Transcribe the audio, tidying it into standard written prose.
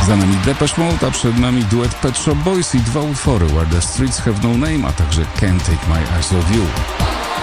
Za nami Depeche Mode, a przed nami duet Pet Shop Boys i dwa utwory Where the Streets Have No Name, a także Can't Take My Eyes Off You.